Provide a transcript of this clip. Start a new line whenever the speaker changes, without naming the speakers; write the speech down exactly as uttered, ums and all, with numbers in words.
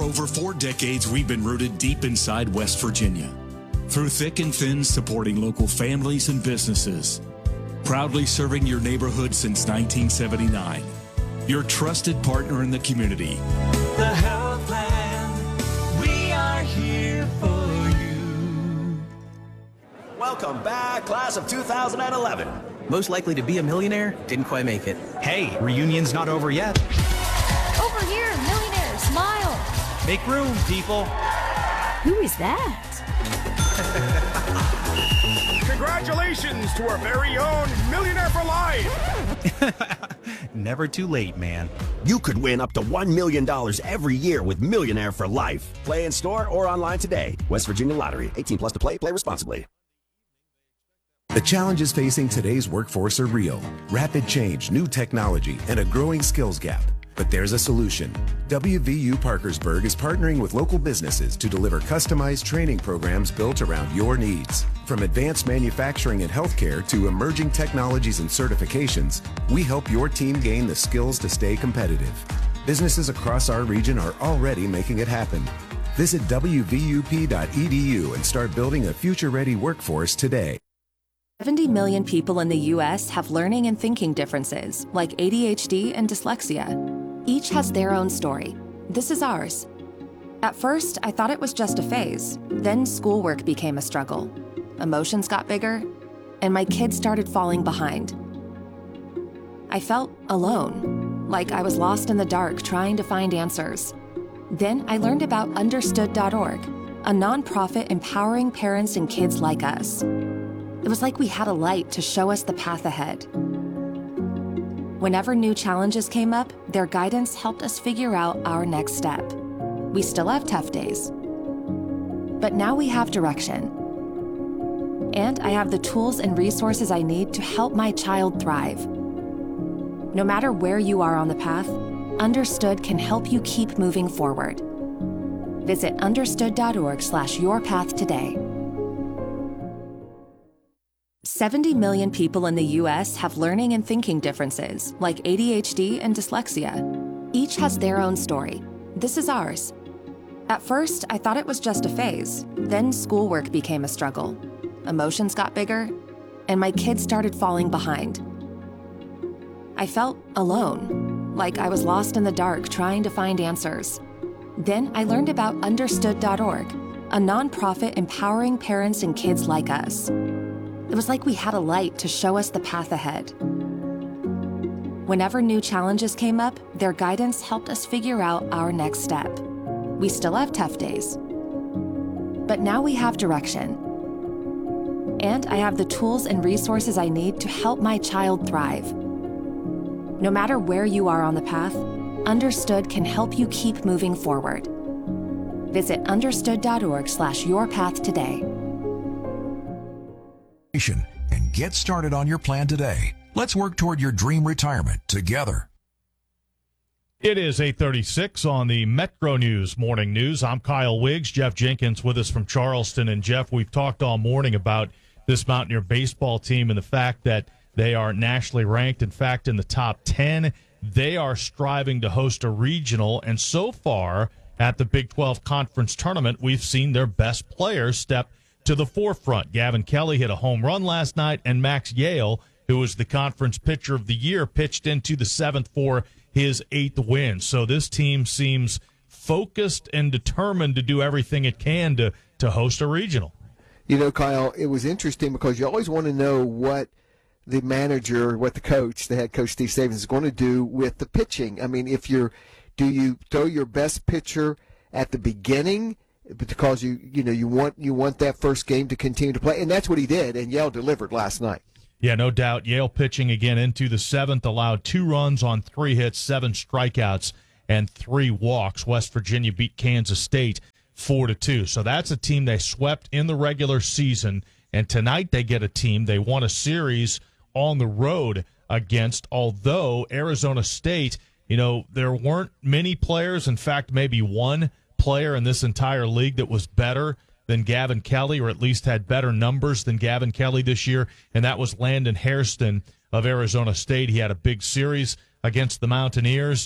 over four decades, we've been rooted deep inside West Virginia. Through thick and thin, supporting local families and businesses. Proudly serving your neighborhood since nineteen seventy-nine. Your trusted partner in the community.
The Healthland, we are here for you.
Welcome back, class of two thousand eleven.
Most likely to be a millionaire, didn't quite make it.
Hey, reunion's not over yet.
Over here, millionaire, smile.
Make room, people.
Who is that?
Congratulations to our very own Millionaire for Life!
Never too late, man.
You could win up to one million dollars every year with Millionaire for Life. Play in store or online today. West Virginia Lottery. eighteen plus to play. Play responsibly.
The challenges facing today's workforce are real. Rapid change, new technology, and a growing skills gap. But there's a solution. W V U Parkersburg is partnering with local businesses to deliver customized training programs built around your needs. From advanced manufacturing and healthcare to emerging technologies and certifications, we help your team gain the skills to stay competitive. Businesses across our region are already making it happen. Visit W V U P dot E D U and start building a future-ready workforce today.
seventy million people in the U S have learning and thinking differences, like A D H D and dyslexia. Each has their own story. This is ours. At first, I thought it was just a phase. Then schoolwork became a struggle. Emotions got bigger, and my kids started falling behind. I felt alone, like I was lost in the dark trying to find answers. Then I learned about understood dot org, a nonprofit empowering parents and kids like us. It was like we had a light to show us the path ahead. Whenever new challenges came up, their guidance helped us figure out our next step. We still have tough days, but now we have direction. And I have the tools and resources I need to help my child thrive. No matter where you are on the path, Understood can help you keep moving forward. Visit understood dot org slash your path today. seventy million people in the U S have learning and thinking differences, like A D H D and dyslexia. Each has their own story. This is ours. At first, I thought it was just a phase. Then schoolwork became a struggle. Emotions got bigger, and my kids started falling behind. I felt alone, like I was lost in the dark trying to find answers. Then I learned about understood dot org, a nonprofit empowering parents and kids like us. It was like we had a light to show us the path ahead. Whenever new challenges came up, their guidance helped us figure out our next step. We still have tough days, but now we have direction. And I have the tools and resources I need to help my child thrive. No matter where you are on the path, Understood can help you keep moving forward. Visit understood dot org slash your path today.
And get started on your plan today. Let's work toward your dream retirement together.
It is eight thirty-six on the Metro News Morning News. I'm Kyle Wiggs. Jeff Jenkins with us from Charleston. And, Jeff, we've talked all morning about this Mountaineer baseball team and the fact that they are nationally ranked, in fact, in the top ten. They are striving to host a regional, and so far at the Big twelve Conference Tournament, we've seen their best players step to the forefront. Gavin Kelly hit a home run last night, and Max Yale, who was the conference pitcher of the year, pitched into the seventh for his eighth win. So this team seems focused and determined to do everything it can to, to host a regional.
You know, Kyle, it was interesting because you always want to know what the manager, what the coach, the head coach Steve Stevens, is going to do with the pitching. I mean, if you're, do you throw your best pitcher at the beginning because you you know you want you want that first game to continue to play, and that's what he did, and Yale delivered last night.
Yeah, no doubt. Yale pitching again into the seventh, allowed two runs on three hits, seven strikeouts, and three walks. West Virginia beat Kansas State four to two. So that's a team they swept in the regular season, and tonight they get a team they won a series on the road against, although Arizona State, you know, there weren't many players, in fact, maybe one player in this entire league that was better than Gavin Kelly, or at least had better numbers than Gavin Kelly this year, and that was Landon Hairston of Arizona State. He had a big series against the Mountaineers,